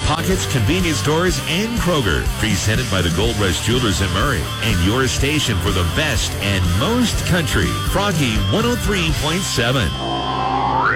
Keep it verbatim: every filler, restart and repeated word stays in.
Pockets, convenience stores, and Kroger. Presented by the Gold Rush Jewelers in Murray. And your station for the best and most country. Froggy one oh three point seven.